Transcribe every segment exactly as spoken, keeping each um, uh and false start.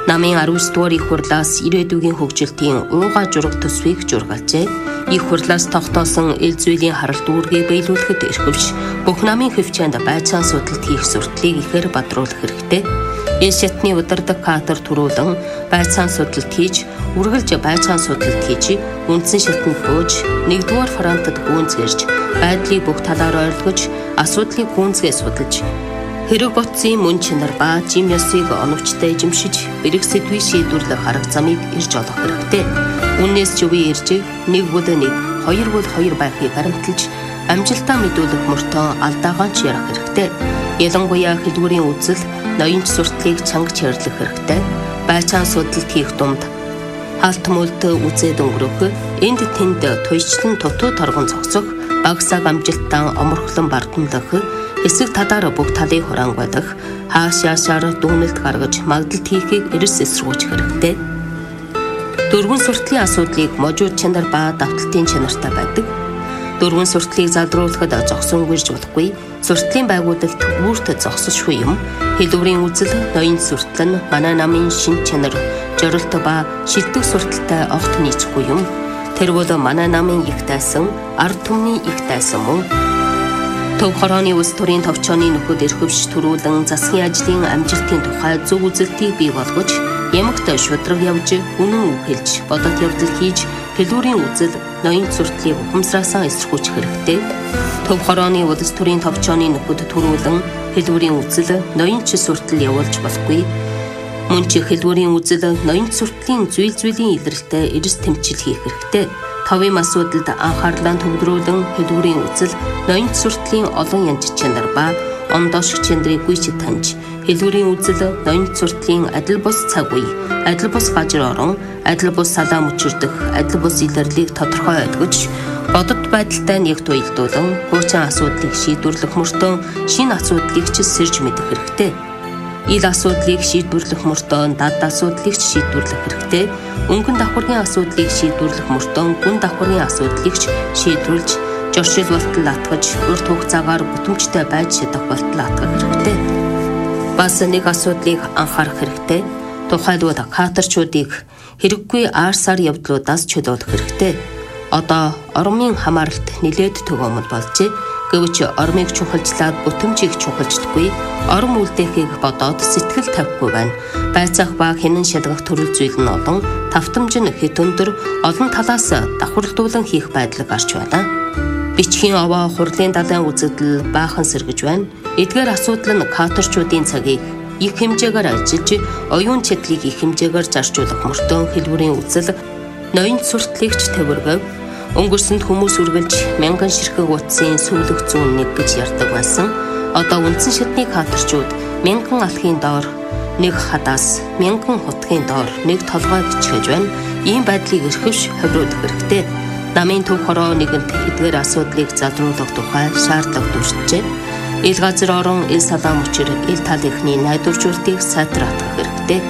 Намын аравдугаар дугаар их хурлаас ирээдүйн хөгжилтийн ууга жураг төсвийг жургалжээ. Их хурлаас тогтоосон эл зүйлийн харалт үүргийг биелүүлэхэд эрхвч бүх намын хөвчөөнд байцаан судалт хийх сурталыг ихээр бадруулах хэрэгтэй. Энэ шатны удирдаг кадр төрүүлэн байцаан судалт хийж, үргэлж байцаан судалт хийж, үндсэн шатнд бууж, нэгдүгээр фронтод гүнзгэрж, байдлыг бүх талаар ойлгож, асуудлыг гүнзгий судалж, хэрэг готсын мөн чанар ба жим ёсыг оновчтой эзэмшиж, бэрэг сэдвийг шийдвэрлэх арга замыг ирж олох хэрэгтэй. Үннээс зөвий ирж, нэг бол нэг, хоёр бол хоёр байхыг баримталж, амжилтаа мэдүүлэх мөртөө алдаагаан ч ярих хэрэгтэй. Ялангуяа хэлбэрийн үзэл, ноёнч сурталыг чанга чирлэх хэрэгтэй. Байцаан судалт хийх дунд хаалт мөлд үзээд өнгөрөх, энд тэнд туйчлан тутуу торгон цогцох, багсаг амжилтаа оморхлон бардамлах, эсрэг талаар бүх талыг хураангуйлах, хааш яашаар дүүнэлт гаргаж магадalт хийхийг эрс эсрүүж хэрэгтэй. Дөрвөн сурталын асуудлыг можууд чанар ба давталтын чанартай байдаг. Дөрвөн сурталыг залруулахад зогсонгүйж болохгүй. Сурталын байгуулалт үүрт зогсошгүй юм. Хэлбэрийн үзэл, ноён суртал нь манай намын шин чанар, жорилт ба шилдэг сурталтай огт нийцэхгүй юм. Тэр бол манай намын их тайсан, ард түмний их тайсан мөн. Төв хорооны улс төрийн товчооны нөхөд эрхвч төрүүлэн засгийн ажлын амжилтын тухай зөв үзэлтийг бий болгож, ямагт шудраг явж, үнэн үг хэлж, бодол явдал хийж, хэлбэрийн үзэл, ноён сурталыг ухамсараасаа эсэргүүцэх хэрэгтэй. Төв хорооны улс төрийн товчооны нөхөд төрүүлэн хэлбэрийн үзэл, ноён суртал явуулж болохгүй. Мөн ч хэлбэрийн үзэл, ноён сурталын зүйл зүйлийн илрэлтэд эрс тэмцэл хийх хэрэгтэй. Товын асуудалд анхаарлаа төвлөрүүлэн хэлбэрийн үзэл, ноён сурталын олон янз чанар ба ондоошх чанарыг гүйж таньж, хэлбэрийн үзэл, ноён сурталын адил бус цаг үе, адил бус газар орон, адил бус салаа мөчөрдөх, адил бус илэрлийг тодорхой ойлгож, бодит байдалтай нэгт уялдуулан, хуучин асуудлыг шийдвэрлэх мөртөө шинэ асуудлыг ч сэрж мэдэх хэрэгтэй. Ил асуудлыг шийдвэрлэх мөртөө дад асуудлыг шийдвэрлэх хэрэгтэй. Өнгөн давхаргын асуудлыг шийдвэрлэх мөртөө гүн давхаргын асуудлыг шийдвэрлж, жоршил болтол атгаж, урт хугацаагаар бүтэмжтэй байж чадах болтол атгах хэрэгтэй. Бас нэг асуудлыг анхаарах хэрэгтэй. Тухайлбал каторчуудыг хэрэггүй аарсаар явдлуудаас чөлөөлөх хэрэгтэй. Одоо ормын хамааралт нэлээд төгөөмөл болжээ. Гэвч ормыг чухалжлаад бүтэмжийг чухалждаггүй, ором үлдээхийг бодоод сэтгэл тавихгүй байна. Байцаах ба хянан шалгах төрөл зүйл нь олон, тавтамж нь хэд өндөр, олон талаас давхарлуулан хийх байдлыг гарч байна. Бичгийн овоо хурлын далайн үзэгдэл баахан сэргэж байна. Эдгээр асуудал нь каторчуудын цагийг их хэмжээгээр ажиллаж, оюун чадлыг их хэмжээгээр зарцуулах мөртөө хэлбэрийн үзэл, ноён сурталыгч төвөргөв. Өнгөрсөнд хүмүүс үргэлж мянган ширхэг утсын сүүлэх зүүн нэг гэж ярьдаг байсан. Одоо үндсэн шатны каторчууд мянган алхын доор нэг хадаас, мянган хутгийн доор нэг толгой бичгэж байна. Ийм байдлыг эрхвч ховируулах хэрэгтэй. Намын төв хороо нэгэнт эдгээр асуудлыг залруулах тухай шаардлага дүүрчээ. Ил газар орон, ил салаа мөчөр, ил талынхны найдваржуултыг сайтруулах хэрэгтэй.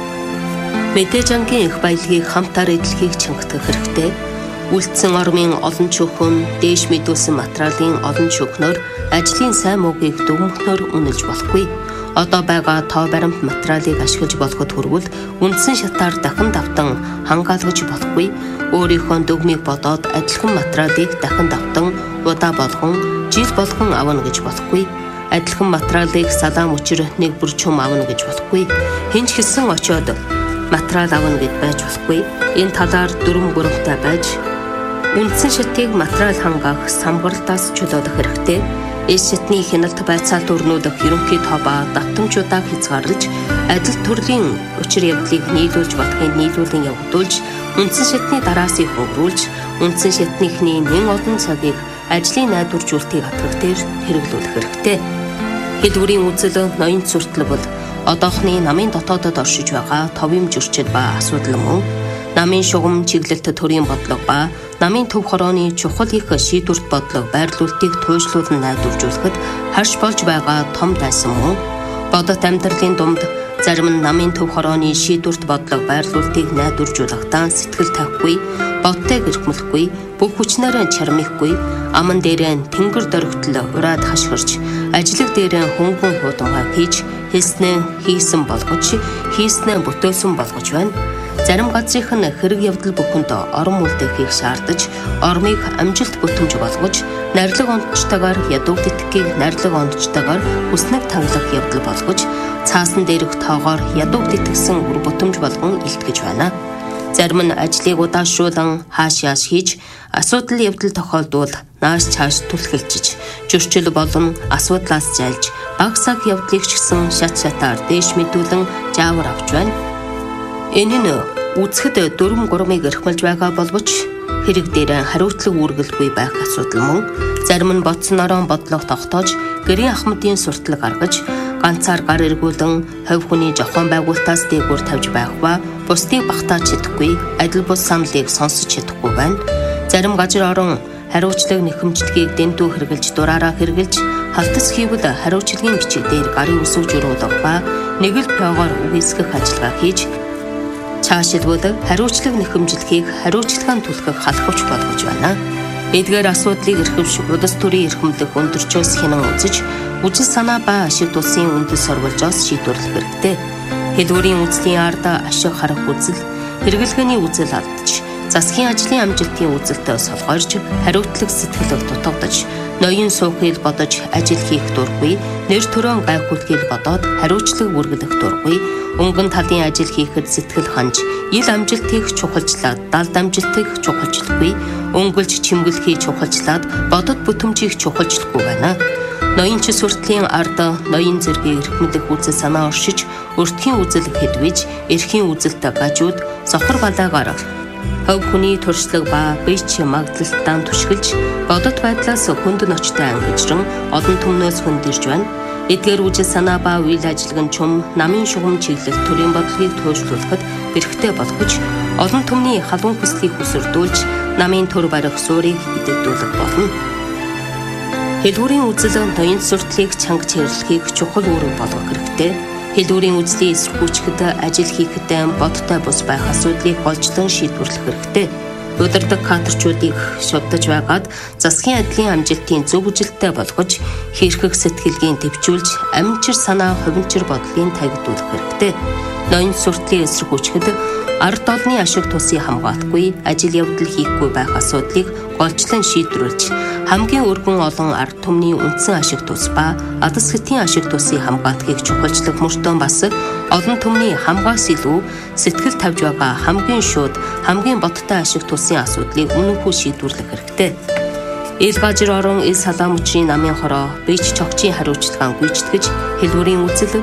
Мэдээж ангийн их баялагийг хамтаар эдлэхийг чангатах хэрэгтэй. Үлдсэн ормын олон чөхөн, дээш мэдүүлсэн материалын олон чөхнөр ажлын сайн муугийг дүгнэхнөр үнэлж болохгүй. Одоо байгаа тоо баримт материалыг ашиглаж болоход хүрвэл үндсэн шатаар дахин давтан хангаалгаж болохгүй. Өөрийнхөө дүгмийг бодоод адилхан материалыг дахин давтан удаа болгон, жил болгон авна гэж болохгүй. Адилхан материалыг салаа мөчөр нэг бүр чум авна гэж болохгүй. Хинч хэлсэн очоод материал авна гэд байж болохгүй. Энэ талаар дүрм гуравтай байж үндсэн шатыг материал хангаах самбарлалтаас чөлөөлөх хэрэгтэй. Эс шатны хяналт байцаалт өрнүүлэх ерөнхий тоо ба давтамжуудаа хязгаарлаж, адил төрлийн учир явдлыг нийлүүлж болохыг нийлүүлэн явагдуулж, үндсэн шатны дараасыг хөнгөрүүлж, үндсэн шатныхний нэн олон цагийг ажлын найдваржуултыг хатгах дээр хэрэглүүлэх хэрэгтэй. Хэлбэрийн үзэл, ноён суртал бол одоохны намын дотоодод оршиж байгаа товын зөрчил ба асуудал мөн. Намын шугам чиглэлт төрийн бодлого ба намын төв хорооны чухал их шийдвэрт бодлого байрлуулалтыг туйшлуулан найдваржуулахад харж болж байгаа том дайсан мөн. Бодит амьдралын дунд зарим нь намын төв хорооны шийдвэрт бодлого байрлуулалтыг найдваржуулахдаа сэтгэл тавихгүй, бодтой гэрхмэлгүй, бүх хүчнээрээ чармихгүй, аман дээрээ тэнгэр дөрөгтөл ураад хашгирч, ажлаг дээрээ хөнгөн хуудамгаа хийж, хэлснээ хийсэн болгож, хийснээ бүтээсэн болгож байна. Зарим газрынх нь хэрэг явдал бүхэнд орон үлдээ хийх шаардаж, ормыг амжилт бүтэмж болгож, нарилга ондчтойгоор ядууг тэтгэхийг нарилга ондчтойгоор хүснэг таглах явдал болгож, цаасан дээрх тоогоор ядууг тэтгэсэн үр бүтэмж болгон илтгэж байна. Зарим нь ажлыг удаашруулан хааш яаш хийж, асуудал явдал тохиолдвол нааш чааш түлхэлжиж, зөрчил болон асуудлаас зайлж, баг цаг явдлыг ч гэсэн шат шатаар дээш мэдүүлэн жаавар авч байна. Энэ нь үзэхэд дөрвөн гурмыг эрхмэлж байгаа боловч хэрэг дээр хариуцлага үүргэлгүй байх асуудал мөн. Зарим нь бодсонороо бодлого тогтоож, гэрийн ахмадын суртал гаргаж, ганцаар гар эргүүлэн хувь хүний жохон байгуултаас дээгүүр тавьж байх ба бусдыг багтааж чадахгүй, адил бус саналыг сонсож чадахгүй байна. Зарим газар орон хариуцлага нэхэмжлэгийг дэндүү хэрглэж дураараа хэрглэж, халтас хийвэл хариуцлагын бичиг дээр гарын үсэг журуудах ба нэг л пёгоор үгүйсгэх ажиллагаа хийж, цаашилбал хариуцлага нэхэмжлэхийг хариуцлагын түлхэх халахвч болгож байна. Эдгээр асуудлыг эрхэвч улс төрийн эрхэмлэх өндөрчөөс хянан үзэж, үжил санаа ба ашиг тусын үндэс сурвалжоос шийдвэрлэх хэрэгтэй. Хэлбэрийн үзлийн ард ашиг харах үзэл, хэрэглэгээний үзэл алдаж, засгийн ажлын амжилтын үзэлтэй солгоорж, хариуцлага сэтгэл дутагдаж, ноён суухыг бодож ажил хийх дургүй, нэр төрөө гайхуулахыг бодоод хариуцлага үргэлжлэх дургүй, өнгөн талын ажил хийхэд сэтгэл ханж, ил амжилтыг чухалчлаад, далд амжилтыг чухалчлахгүй, өнгөлж чимгэлхий чухалчлаад, бодод бүтэмжийг чухалчлахгүй байна. Ноёнч сүртлийн ард ноён зэргийг эрхмэлэх үзэл санаа оршиж, өртгийн үзэл хэдвэж, эрхийн үзэлтэй гажууд, сохор балаагаар хувь хүний туршлага ба бич магдлалтаа түшгэлж, бодит байдлаас хүнд ночтой ангижран олон түмнөөс хөндөрж байна. Эдгээр үжил санаа ба үйл ажиллагааны чум намын шугам чиглэл төрийн бодлогыг туйлшруулахад бэрхтээ болгож, олон түмний халуун хүслийг хүсэрдүүлж, намын төр барих суурийг идэвхжүүлэх болно. Хэлбэрийн үзэл ноён сүртлийг чанга чирлэхийг чухал үүрэг болгох хэрэгтэй. Хэлбэрийн үзлийн эсэргүүцэхэд ажил хийхэд бодтой бус байх асуудлыг голжлон шийдвэрлэх хэрэгтэй. Удирдаг кадрчуудыг шавдаж байгаад засгийн адилын амжилтын зөв үжилттэй болгож, хийрхэх сэтгэлгийн төвчүүлж, амжир санаа хувинчир бодлын тагидуулах хэрэгтэй. Ноён сүртлийн эсэргүүцэхэд ард олны ашиг тусыг хамгаалахгүй, ажил явдал хийхгүй байх асуудлыг голжлон шийдвэрлэж, хамгийн өргөн олон ард түмний үндсэн ашиг тус ба адас хэтийн ашиг тусыг хамгаалахыг чухалчлах мөртөө бас олон түмний хамгаас илүү сэтгэл тавьж байгаа хамгийн шууд, хамгийн бодтой ашиг тусын асуудлыг үнэнхүү шийдвэрлэх хэрэгтэй. Ил газар орон ил салаа мөчрийн намын хороо бич чогчийн хариуцлагаа гүйцэтгэж, хэлбэрийн үзэл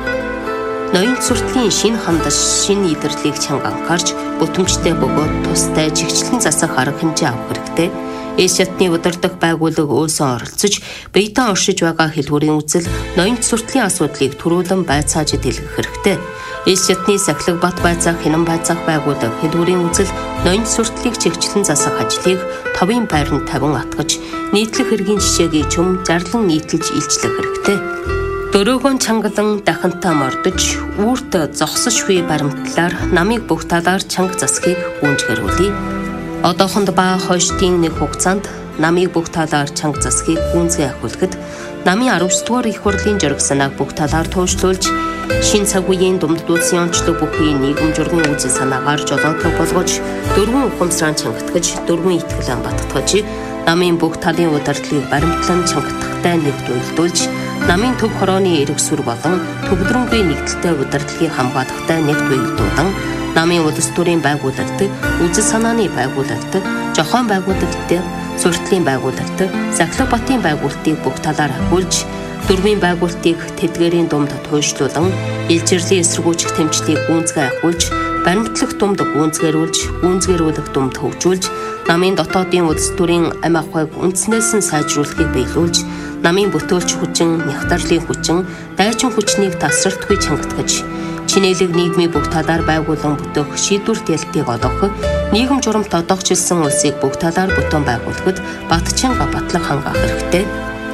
ноён сүртлийн шин хандаж, шин идрлийг чанга анхаарч, бүтэмжтэй бөгөөд тустай чигчлэн засах арга хэмжээ авах хэрэгтэй. Эс шатны удирдах байгууллага өөсөө оролцож, биетэн оршиж байгаа хэлбэрийн үзэл ноён сүртлийн асуудлыг түрүүлэн байцааж дэлгэх хэрэгтэй. Эс шатны сахилга бат байцаах, хянан байцаах байгууллага хэлбэрийн үзэл ноён сүртлийг чигчлэн засах ажлыг товын байранд тавин атгаж, нийтлэх хэргийн жишээгийн чум зарлан нийтэлж илчлэх хэрэгтэй. Дөрөөгөн чангалан дахантаа мордож, үүрт зогсож буй баримтлаар намыг бүх талаар чанга засахыг гүйцгэрүүлье. Одоохонд ба хойштын нэг хугацаанд намыг бүх талаар чанга засахыг гүйцгээ ахиулахад, намын аравч дугаар их хурлын жураг санааг бүх талаар туйлшруулж, шин цаг үеийн думд дуусын онцлог бүхий нийгэм журган үзэл санаагаар жолоодлого болгож, дөрвөн ухамсараа чангатгаж, дөрвөн итгэлэн баттгаж, намын бүх талын удирдлагыг баримтлан чангатахтай нэгт уялдуулж, намын төв хорооны эрэг сүр болон төвлөрөнгүй нэгдэлтэй удирдлагыг хамгаалахтай нэгт уялдуулан, намын улс төрийн байгууллагт, үзэл санааны байгууллагт, жохон байгууллагт, сурталын байгууллагт, Сахилга батын байгууллагтыг бүх талаар ахиулж, дөрвийн байгууллагтыг тэдгээрийн думд туйлшлуулан, илжирлийн эсэргүүцэх тэмцлийг гүйцгээ ахиулж, баримтлах думд гүйцгэрүүлж, гүйцгэрүүлэх думд хөгжүүлж, намын дотоодын улс төрийн ам ахуйг үндснээс нь сайжруулахыг биелүүлж, намын бүтөөлч хүчин, нягтралын хүчин, дайчин хүчнийг тасралтгүй чангатгаж, чинээлэг нийгмийн бүх талаар байгуулан бүтэх шийдвэрт ялтыг олгох, нийгэм журамт одоогчилсан улсыг бүх талаар бүтэн байгуулахад батчинга батлах хангаах хэрэгтэй.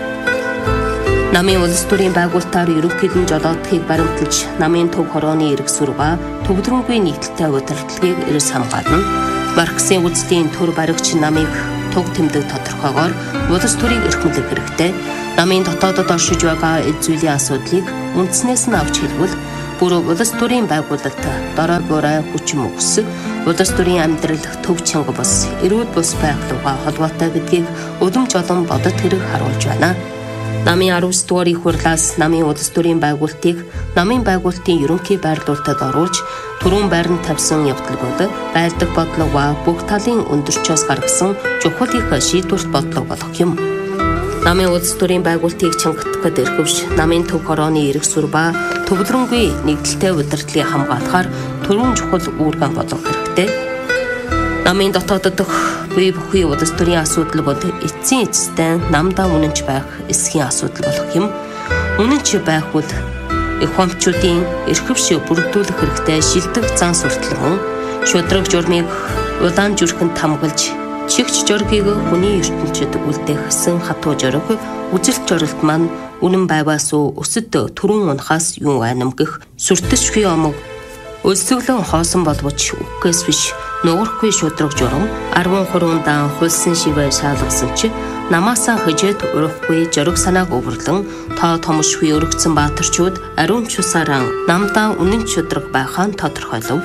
Намын улс төрийн байгуулалтаар ерөнхийдөн жолоодохыг баримталж, намын төв хорооны эрэг сүр ба төвлөрөнгүй нийтэлтэй удирдлагыг эрс хамгаална. Марксийн үзлийн төр баригч намыг туг тэмдэг тодорхойгоор улс төрийг эрхэмлэх хэрэгтэй. Намын дотоодод оршиж байгаа эд зүйлийн асуудлыг үндснээс нь авч хэлбэл бүр улс төрийн байгуулалт дорой бурай хүчин мөкс улс төрийн амьдрал төв чанга бос эрүүл бус байхлууга холбоотой гэдгийг өдөмж олон бодод хэрэг харуулж байна. Намын аравдугаар дугаар их хурлаас намын улс төрийн байгуулалтыг намын байгуулалтын ерөнхий байрлуулалтад оруулж түрүүн байранд тавьсан явдал бол байлдаг бодлого бүх талын өндөрчөөс гаргасан чухал их шийдвэрт бодлого болох юм. Намын улс төрийн байгуулалтыг чангатахад эрхвш намын төв хорооны эрх сур ба төвлөрөнгүй нэгдэлтэй удирдлыг хамгаалахаар түрүүн чухал үүргэн болох хэрэгтэй. Намын дотоодод бие бүхий улс төрийн асуудал бол эцсийн эцэстэн намдаа үнэнч байх эсхийн асуудал болох юм. Үнэнч байх бол их хуамчуудын эрхвш бүрдүүлэх хэрэгтэй шилдэг зан суртал мөн шудраг журмыг улаан зүрхэнд хамгалж чигч жоргийг хүний ертөнцид үлдээхсэн хатуу жориг үжилт жорилт маань үнэн байваас өсөд түрүүн унахаас юу айнам гэх сүртэсгүй омог өлсөглөн хоосон боловч үгээс биш нуурахгүй шудраг журам арван хуруундаа хулсан шивээ шаалгасан чи намаасаа хөжөөд урахгүй жориг санааг өвөрлөн тоо томшгүй өргөцсөн баатарчууд ариун чусаараа намдаа үнэн шудраг байхаан тодорхойлов.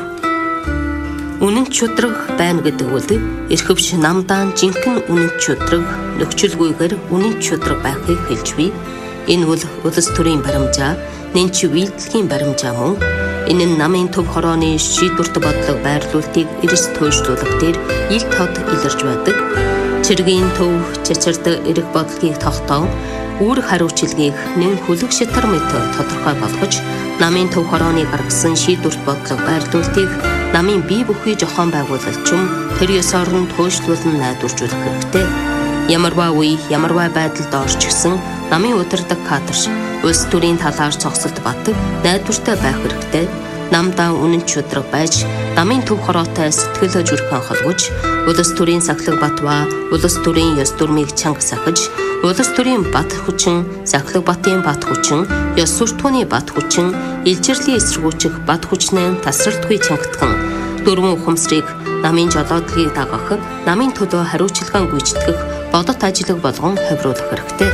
Үнэн шудраг байна гэдэг үл эрхвш намдаа жинхэнэ үнэн шудраг нөхцөлгүйгээр үнэн шудраг байхыг хэлж бий. Энэ бол улс төрийн баримжаа, нэнч үйлдэлгийн баримжаа мөн. Энэ нь намын төв хорооны шийдвэрт бодлого байрлуулалтыг эрс туйлшлуулах дээр ил тод илэрж байдаг. Цэргийн төв чачирд эрэг бодлогыг тогтоон үүрэг хариуцлагыг нэн хүлэг шитар мэт тодорхой болгож намын төв хорооны гаргасан шийдвэрт бодлого байрлуулалтыг намын бие бүхий зохион байгуулагчид тэр ёсоор нь туйлшлуулан найдваржуулах хэрэгтэй. Ямарваа үе, ямарваа байдалд орж гисэн намын удирдаг кадрш улс төрийн талаар цогцолт батг найдвартай байх хэрэгтэй. Намдаа үнэн шудраг байж намын төв хороотой сэтгэл зүрхэн холбож улс төрийн сахлаг батва улс төрийн ёс дүрмийг чанга сахиж улс төрийн бат хүчин сахлаг батын бат хүчин ёс суртахууны бат хүчин илжирлийн эсэргүүцэх бат хүчнээ тасралтгүй чангатган дөрвөн ухамсарыг намын жолоодлыг дагах намын төлөө хариуцлагаа гүйцэтгэх бодот ажлыг болгон хавруулах хэрэгтэй.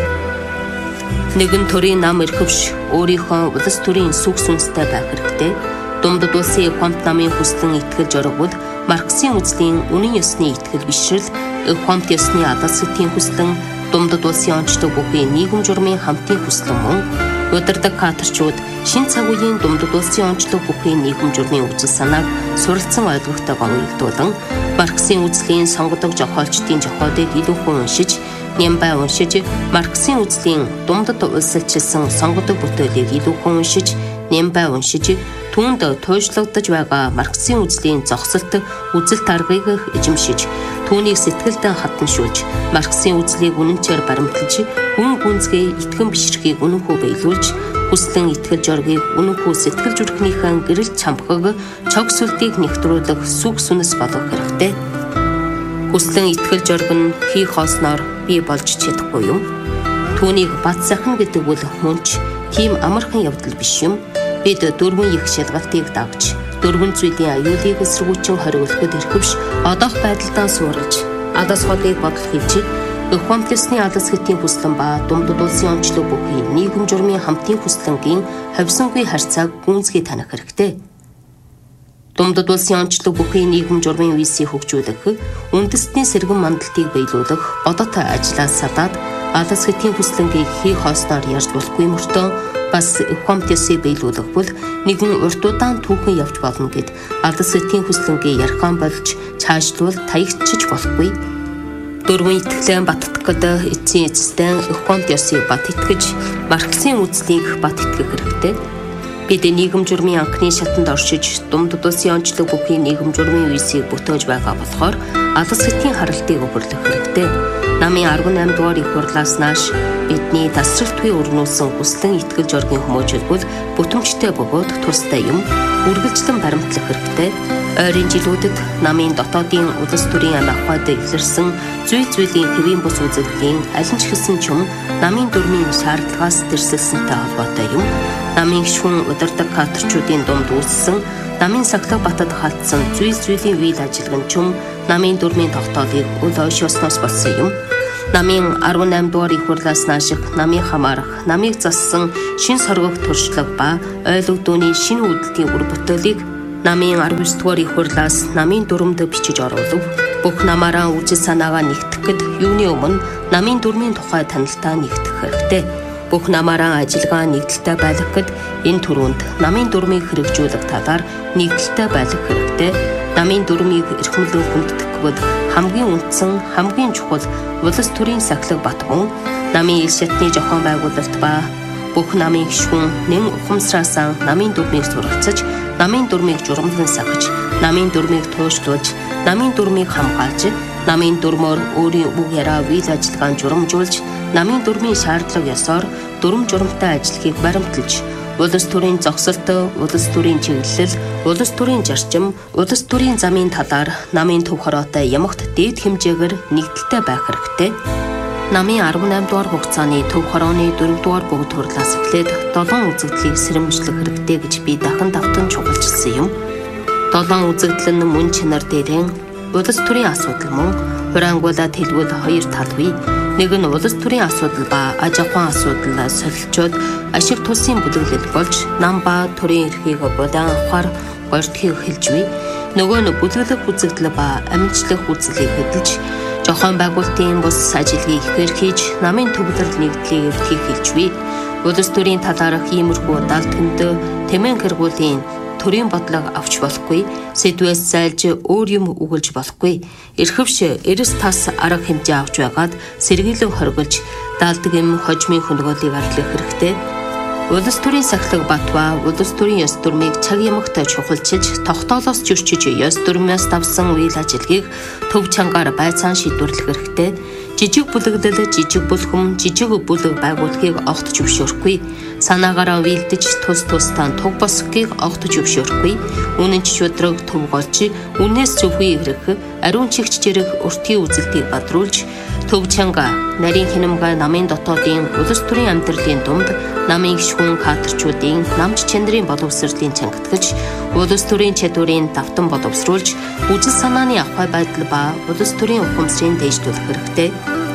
Нэгэн төрийн нам эрхвш өөрийнхөө улс төрийн сүх сүнстэй байх хэрэгтэй. Думдад улсын хомт намын хүслэн итгэл жоргол Марксийн үзлийн үнэн ёсны итгэл бишрэл хомт ёсны адал сэтийн хүслэн думдад улсын онцлог бүхий нийгэм журмын хамтын хүслэн мөн удирдаг кадрчууд шин цаг үеийн думдад улсын онцлог бүхий нийгэм журмын үзэл санааг суралцсан ойлгохтойгоо уялдуулан Марксийн үзлийн сонгодог зохиолчдын зохиолыг илүүхэн уншиж Нямбай уншиж Марксийн үзлийн думдад улсалчилсан сонгодог бүтээлийг илүүхэн уншиж Нямбай уншиж түүнд туйлшлагдаж байгаа Марксийн үзлийн зогсолт үзэл таргыг эзэмшиж түүнийг сэтгэлдээ хатаншуулж Марксийн үзлийг үнэнчээр баримтлаж хүн гүнзгий итгэн бишрэхийг үнэнхүү биелүүлж хүслэн итгэл жоргийг үнэнхүү сэтгэл зүрхнийхэн гэрэл чамхаг цог сүлдийг нэвтрүүлэх сүг сүнэс болох хэрэгтэй. Хүслэн итгэл жорг нь хий хоосноор бий болж чадахгүй юм. Түүнийг бат сахна гэдэг үл мөнч тийм амархан явдал биш юм. Бид дөрвөн их шалгалтыг дагж дөрвөн зүйлийн аюулыг эсэргүүцэн хориглоход эрхвш одоох байдалдаа суурилж адас хотыг бодол хийж Хомтлсны адас хэтийн хүслэн ба думдад улсын онцлог бүхий нийгэм журмын хамтын хүслэнгийн хавсангүй харьцааг гүнзгий таних хэрэгтэй. Думдад улсын онцлог бүхий нийгэм журмын үйлсийг хөгжүүлэх, үндэстний сэргэн мандалтыг биелүүлэх бодот ажлаас садаад адас хэтийн хүслэнгийг хий хоосноор ярьж болохгүй мөртөө бас хомтлсыг биелүүлэх бол нэгэн урт удаан түүхэн явж болно гэд адас хэтийн хүслэнгийг ярхан болж цаашлуул таягчиж болохгүй. Дөрвөн итгэлэн баттгад эцсийн эцэстэн хомт ёсыг бат итгэж Марксийн үзлийг бат итгэх хэрэгтэй. Бид нийгэм журмын анхны шатанд оршиж думдад улсын онцлог бүхий нийгэм журмын үйлсийг бүтээж байгаа болохоор алс хэтийн харалтыг өвөрлөх хэрэгтэй. Намын арван найман дугаар их хурлаас нааш бидний тасралтгүй өрнүүлсэн хүслэн итгэл жоргийн хүмүүжил бол бүтэмжтэй бөгөөд тустай юм үргэлжлэн баримтлах хэрэгтэй. Ойрын жилүүдэд намын дотоодын улс төрийн амь ахуйд илэрсэн зүй зүйлийн хэвийн бус үзэгдлийн аль ч хэсэн чум намын дүрмийн шаардлагаас тэрсэлсэнтэй холбоотой юм. Намын гишүүн удирдаг кадрчүүдийн дунд үүссэн намын сахлах батад халтсан зүй зүйлийн үйл ажиллагаан чум намын дүрмийн тогтоолыг үл ойшоосноос болсон юм. Намын арван наймд дугаар их хурлаас нааших намын хамаарах, намыг зассан шин соргог туршлага ба ойлгогдооны шинэ үүдэлтийн үр бүтээлийг намын арван девь дугаар их хурлаас намын дүрмд бичиж оруулав. Бүх намаараа үжил санаагаа нэгтгэхэд юуны өмнө намын дүрмийн тухай танилтаа нэгтгэх хэрэгтэй. Бүх намаараа ажиллагаа нэгдэлтэй байлгахад энэ түрүүнд намын дүрмийг хэрэгжүүлэх талаар нэгдэлтэй байлгах хэрэгтэй. Намын дүрмийг эрхэмлэн хүндтгэхэд хамгийн үндсэн, хамгийн чухал улс төрийн сахлах бат мөн намын ил шатны зохион байгуулалт ба бүх намын гишүүн нэн ухамсараасаа намын дүрмийг суралцаж, намын дүрмийг журамлан сахиж, намын дүрмийг туушдуулж, намын дүрмийг хамгаалж, намын дүрмөөр өөрийн үг яриа үйл ажиллагаан журамжуулж, намын дүрмийн шаардлага ёсоор дүрм журамтай ажиллахыг баримталж, улс төрийн зогсолт, улс төрийн чиглэл, улс төрийн зарчим, улс төрийн замын талаар намын төв хороотой ямагт дээд хэмжээгээр нэгдэлтэй байх хэрэгтэй. Намын арван наймд дугаар хугацааны төв хорооны дөрөв дугаар бүгд хурлаас эхлээд долоон үзэгдлийг сэрэмжлэх хэрэгтэй гэж би дахин давтан чухалчилсан юм. Долоон үзэгдэл нь мөн чанар дээрэн улс төрийн асуудал мөн хураангуулаад хэлбэл хоёр тал бий. Нэг нь улс төрийн асуудал ба аж ахуйн асуудал солилцоод ашиг тулсын бүлэглэл болж нам ба төрийн эрхийг бодаан авахар гортхийг хэлж бий. Нөгөө нь бүлэглэх үзэгдэл ба амжилтлах үзлийг хөдөлж зохион байгуулалтын бус ажлыг ихээр хийж намын төвлөрөл нэгдлийг эртгийг хэлж бий. Улс төрийн талаарх иймэрхүү далд хөндөө тэмээн хэрэггүүлийн төрийн бодлого авч болохгүй, сэдвээс зайлж өөр юм үгэлж болохгүй. Эрхэвч эрс тас арга хэмжээ авч байгаад сэргийлэн хоригулж даалдаг юм хожмын хөнгөлийг арлах хэрэгтэй. Улс төрийн сахлах бат ба улс төрийн ёс дүрмийг цаг ямагт чухалчилж, тогтоолоос зөрчиж, ёс дүрмээс давсан үйл ажиллагийг төв чангаар байцаан шийдвэрлэх хэрэгтэй. Жижиг бүлэглэл, жижиг бүлхэм, жижиг бүлэг байгуулахыг огт зөвшөөрөхгүй. Санаагаараа уйлдэж, тус тусдаа туг босхийг огт зөвшөөрөхгүй. Үнэн ч шудраг төв голж, үнээс зөвхөн ирэх, ариун чигч жирэг өртгийн үзэлтийг бадруулж, төв чанга нарийн хинэмгай намын дотоодын улс төрийн амьдралын дунд намын гишүүн кадрчүүдийн намч чанарын боловсролын чангатгаж, улс төрийн чадварыг давтан боловсруулж, үжил санааны ахуй байдал ба улс төрийн ухамсарыг дээшлүүлэх хэрэгтэй.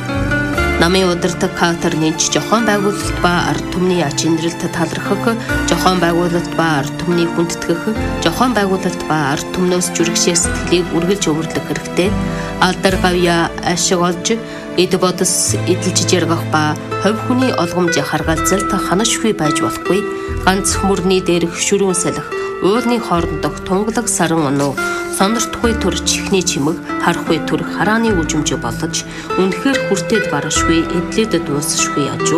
Намын удирдаг кадр нэмж зохион байгуулалт ба ард түмний ач инрэлт талархах, зохион байгуулалт ба ард түмний хүндэтгэх, зохион байгуулалт ба ард түмнөөс жүргшээ сэтгэлийг үргэлж өвөрлөх хэрэгтэй. Алдар гавья ашиг олж, эд бодос эдэлж жаргах ба хувь хүний олгомж харгалзалт ханашгүй байж болохгүй. Ганц мөрний дээрх шүрүүн салхи, уулны хоорондох тунгалаг саран оноо, сонортгүй төр чихний чимэг, харахгүй төр харааны үжимж болж, үнэхээр хүртээд барашгүй, эдлээд дуусшгүй ажуу.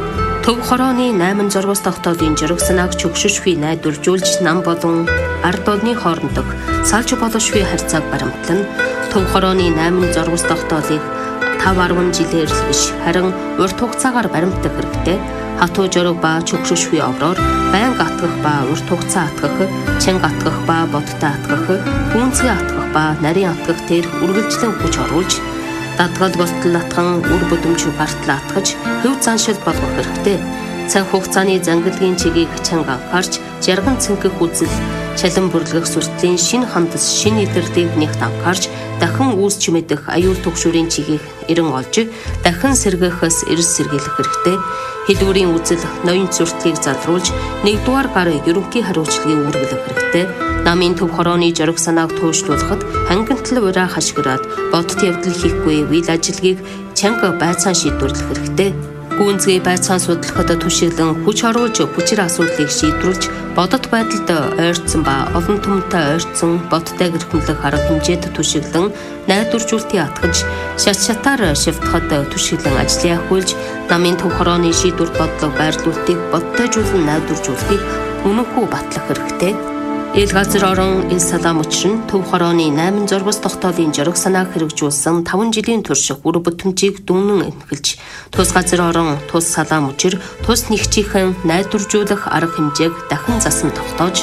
Төв хорооны найман зоргоос тогтоолын жирэг санааг чөгшөшгүй найдваржуулж, нам болон ард олны хоорондох салж болошгүй харьцааг баримтлан, төв хорооны найман зоргоос тогтоолыг тав арван жилээр л биш, харин урт хугацаагаар баримтдаг хэрэгтэй. Хатуу жорог ба чөгшөшгүй овроор байнга атгах ба урт хугацаа атгах, чанга атгах ба бодтой атгах, гүнзгий атгах ба нарийн атгах дээр үргэлжлэн хүч оруулж, дадгал болтол атхан үр бүдэмж гартал атгаж, хөв заншил болгох хэрэгтэй. Цаг хугацааны зангилгийн чигийг чанга анхаарч, жарган цэнгэх үзэл, шалан бүрлгэх сүртлийн шинэ хандас, шинэ илэрлийг нэгт анхаарч, дахин үүс чимэдэх аюул түгшүүрийн чигийг эрен олж, дахин сэргээхээс эрс сэргийлэх хэрэгтэй. Хэлбэрийн үзэл, ноён зүртлийг залруулж, нэгдүгээр гар ерөнхий хариуцлагыг үргэлжлэх хэрэгтэй. Намын төв хорооны жориг санааг туушруулахад хангалттай ураа хашгираад бодит явдал хийхгүй үйл ажиллагийг чанга байцаан шийдвэрлэх хэрэгтэй. Гүнзгий байцаан судлахад түшиглэн хүч оруулж, хүчээр асуудлыг шийдвэрлж, бодит байдалд ойрцсон ба олон түмэнтэй ойрцсон бодтой гэрхэмлэх арга хэмжээд түшиглэн найдваржуултыг атгаж, шат шатаар шивтахад түшиглэн ажлын ахиулж, намын төв хорооны шийдвэр бодлого байрлуулалтыг бодтойжуулан найдваржуулахыг үнэнхүү батлах хэрэгтэй. Ил газар орон ил салаам учрын төв хорооны найман зоргоос тогтоолын жориг санааг хэрэгжүүлсэн таван жилийн турших үр бүтэмжийг дүнэн эмхэлж, тус газар орон, тус салаам учир, тус нэгчийнхэн найдваржуулах арга хэмжээг дахин засан тогтоож,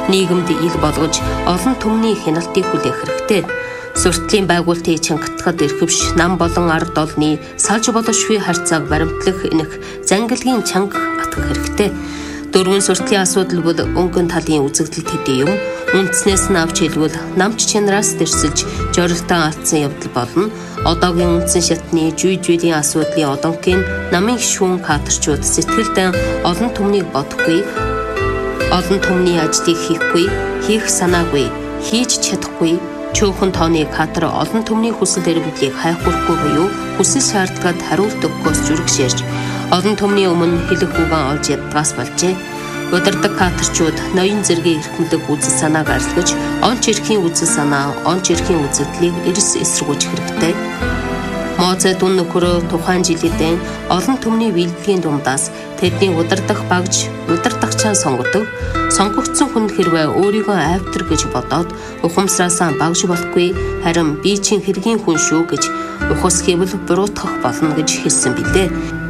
нийгэмд ил болгож олон түмний хяналтыг хүлээх хэрэгтэй. Суртлын байгуулалтын чангатахад эрхэвш нам болон ард олны салж болошгүй харьцааг баримтлах энэх зангилгийн чанга атгах хэрэгтэй. Дөрвөн суртлын асуудал бол өнгөн талын үзэгдэл төдий юм. Үндснээс нь авч хэлбэл намч чанараас дэрсэлж жорилтон алдсан явдал болно. Одоогийн үндсэн шатны жүй жүйлийн асуудлын одонгийн намын гишүүн кадрчууд сэтгэлдэн олон түмнийг бодохгүй, олон түмний ажлыг хийхгүй, хийх санаагүй, хийж чадахгүй, чөөхөн тооны кадр олон түмний хүсэл эрмэлзлийг хайхурахгүй буюу хүсэл шаардлагад хариулт өгөхөөс зүрхшээрж олон түмний өмнө хэлэх үгэн олж ядгаас болжээ. Удирдаг кадрчууд ноён зэргийн эрхмэлэг үзэл санааг арилгаж, онч эрхийн үзэл санаа, онч эрхийн үзэгдлийг эрс эсэргүүцэх хэрэгтэй. Моцэ дүн нөхөрөө тухайн жилийн олон түмний бэлтгэлийн дундаас тэдний удирдах багж, удирдагчаа сонгодог. Сонгогдсон хүн хэрвээ өөрийгөө айвтар гэж бодоод ухамсараасаа багж болохгүй, харин би чинь хэргийн хүн шүү гэж ухас хэвэл буруутгах болно гэж хэлсэн билээ.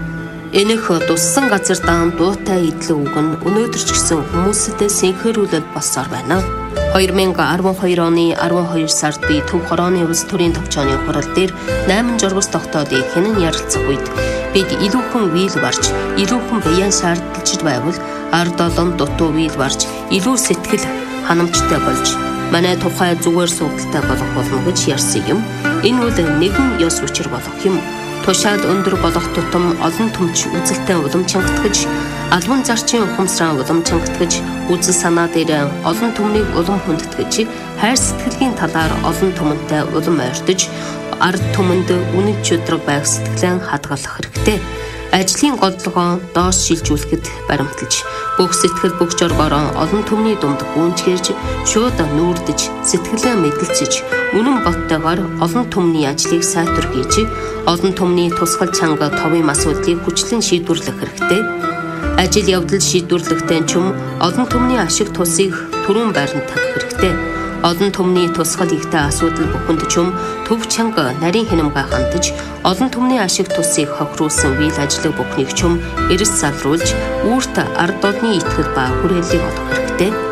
Энэх туссан газар даан дуутай идэл үг нь өнөөдөр ч гэсэн хүмүүстэй сэнхэрүүлэл болсоор байна. две тысячи двадцать two оны twelve сард би Төв хорооны улс төрийн товчооны хурал дээр найман жургас тогтоодыг хянан ярилцах үед бид илүүхэн вийл барж, илүүхэн баян шаардлагч байвал ард олон дутуу вийл барж, илүү сэтгэл ханамжтай болж манай тухай зүгээр судалтай болох болно гэж ярьсан юм. Энэ үл нэгэн ёс учир болох юм. Тушаал өндөр болох тутам олон түмч үзэлтэй улам чангатгаж, албан зарчийн ухамсараа улам чангатгаж, үзэл санаа дээр олон түмнийг улам хүндэтгэж, хайр сэтгэлгийн талаар олон түмэнтэй улам ойртож, ард түмэнд үнэт чөдрөг байх сэтгэлэн хадгалах хэрэгтэй. Ажлын голлогоо доош шилжүүлэхэд баримталж, бүх сэтгэл бүх жоргоороо олон түмний дунд гүнжгэрж, шууд нүүрдэж, сэтгэлээ мэдлцэж, үнэн боттойгоор олон түмний ажлыг сайтар хийж, олон түмний тусгал чанга товын асуудлыг хүчлэн шийдвэрлэх хэрэгтэй. Ажил явдал шийдвэрлэхдээ ч юм олон түмний ашиг тусыг түрүүн байранд тавих хэрэгтэй. Олон түмний тусгал ихтэй асуудал бүхэнд ч юм төв чанга нарийн хянамгаа хандаж, олон түмний ашиг тусыг хохируулсан вийл ажлыг бүхнийг ч юм эрс салруулж, үүрт ард олны итгэл ба хүрээллийг олох хэрэгтэй.